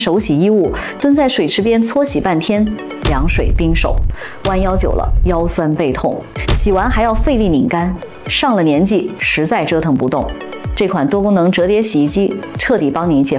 手洗衣物，蹲在水池边搓洗半天，凉水冰手，弯腰久了腰酸背痛，洗完还要费力拧干，上了年纪实在折腾不动。这款多功能折叠洗衣机彻底帮您解放。